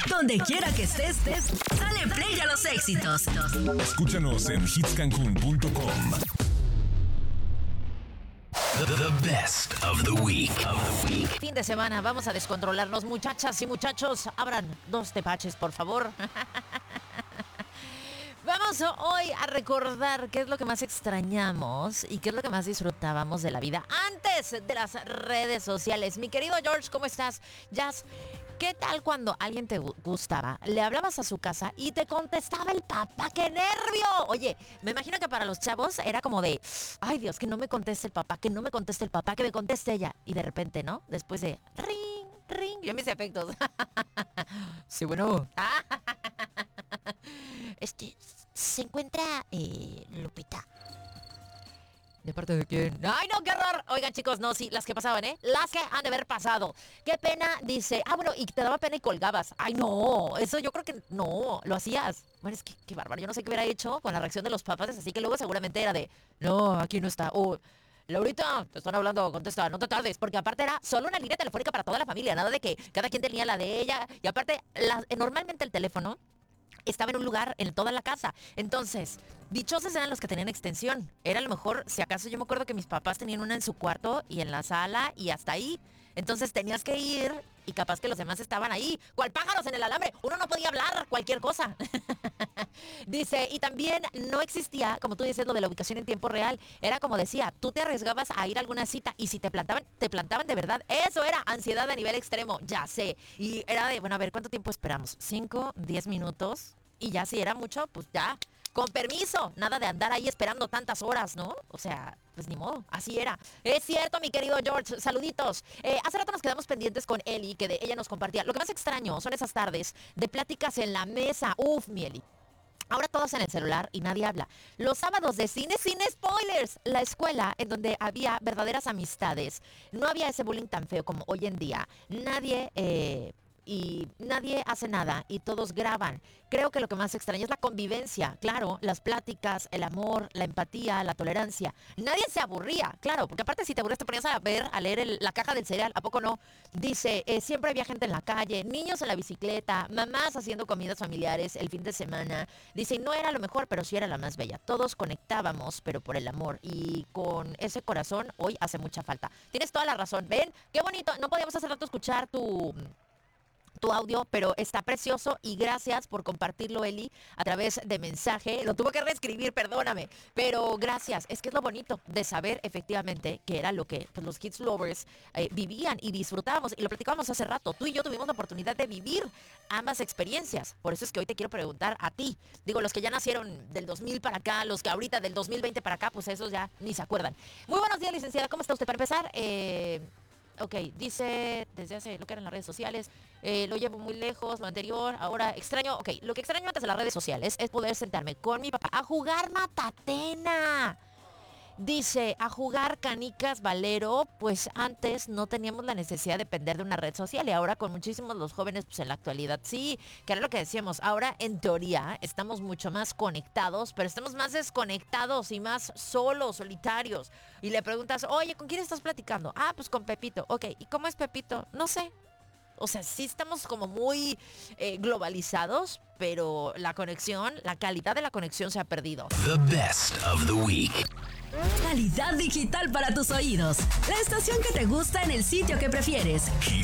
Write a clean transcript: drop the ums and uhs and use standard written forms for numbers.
Donde quiera que estés, dale play a los éxitos. Escúchanos en hitscancun.com. The best of the week. Fin de semana, vamos a descontrolarnos, muchachas y muchachos. Abran 2 tepaches, por favor. Vamos hoy a recordar qué es lo que más extrañamos y qué es lo que más disfrutábamos de la vida antes de las redes sociales. Mi querido George, ¿cómo estás? Jazz, ¿qué tal cuando alguien te gustaba? Le hablabas a su casa y te contestaba el papá. ¡Qué nervio! Oye, me imagino que para los chavos era como de, ay Dios, que no me conteste el papá, que no me conteste el papá, que me conteste ella. Y de repente, ¿no? Después de ring, ring, yo mis efectos. Sí, bueno. Se encuentra Lupita. ¿De parte de quién? ¡Ay, no, qué horror! Oigan, chicos, no, sí, las que pasaban, ¿eh? Las que han de haber pasado. ¡Qué pena! Dice, bueno, y te daba pena y colgabas. ¡Ay, no! Eso yo creo que no, lo hacías. Bueno, es que qué bárbaro. Yo no sé qué hubiera hecho con la reacción de los papás, así que luego seguramente era de, no, aquí no está. Laurita, te están hablando, contesta, no te tardes, porque aparte era solo una línea telefónica para toda la familia, nada de que cada quien tenía la de ella, y aparte, normalmente el teléfono estaba en un lugar en toda la casa. Entonces, dichosos eran los que tenían extensión. Era a lo mejor, si acaso yo me acuerdo que mis papás tenían una en su cuarto y en la sala y hasta ahí. Entonces tenías que ir y capaz que los demás estaban ahí. ¡Cual pájaros en el alambre! Uno no podía hablar cualquier cosa. Dice, y también no existía, como tú dices, lo de la ubicación en tiempo real. Era como decía, tú te arriesgabas a ir a alguna cita y si te plantaban de verdad. Eso era ansiedad a nivel extremo, ya sé. Y era de, bueno, a ver, ¿cuánto tiempo esperamos? 5, 10 minutos. Y ya si era mucho, pues ya, con permiso. Nada de andar ahí esperando tantas horas, ¿no? O sea, pues ni modo, así era. Es cierto, mi querido George, saluditos. Hace rato nos quedamos pendientes con Eli, que ella nos compartía. Lo que más extraño son esas tardes de pláticas en la mesa. Uf, mi Eli. Ahora todos en el celular y nadie habla. Los sábados de cine sin spoilers. La escuela en donde había verdaderas amistades. No había ese bullying tan feo como hoy en día. Nadie hace nada y todos graban. Creo que lo que más extraña es la convivencia, claro, las pláticas, el amor, la empatía, la tolerancia. Nadie se aburría, claro, porque aparte si te aburrías te ponías a leer la caja del cereal, ¿a poco no? Dice, siempre había gente en la calle, niños en la bicicleta, mamás haciendo comidas familiares el fin de semana. Dice, no era lo mejor, pero sí era la más bella. Todos conectábamos, pero por el amor, y con ese corazón hoy hace mucha falta. Tienes toda la razón, ven, qué bonito. No podíamos hace rato escuchar tu audio, pero está precioso y gracias por compartirlo, Eli, a través de mensaje. Lo tuve que reescribir, perdóname, pero gracias. Es que es lo bonito de saber efectivamente que era lo que pues, los Kids Lovers vivían y disfrutábamos, y lo platicábamos hace rato. Tú y yo tuvimos la oportunidad de vivir ambas experiencias. Por eso es que hoy te quiero preguntar a ti. Digo, los que ya nacieron del 2000 para acá, los que ahorita del 2020 para acá, pues esos ya ni se acuerdan. Muy buenos días, licenciada. ¿Cómo está usted? Para empezar, ok, dice, desde hace lo que eran las redes sociales, lo llevo muy lejos, lo anterior, ahora extraño, ok, lo que extraño antes de las redes sociales es poder sentarme con mi papá a jugar matatena. Dice, a jugar canicas, valero, pues antes no teníamos la necesidad de depender de una red social y ahora con muchísimos los jóvenes, pues en la actualidad sí, que era lo que decíamos, ahora en teoría estamos mucho más conectados, pero estamos más desconectados y más solos, solitarios. Y le preguntas, oye, ¿con quién estás platicando? Ah, pues con Pepito. Ok, ¿y cómo es Pepito? No sé. O sea, sí estamos como muy globalizados, pero la conexión, la calidad de la conexión se ha perdido. The best of the week. Calidad digital para tus oídos. La estación que te gusta en el sitio que prefieres.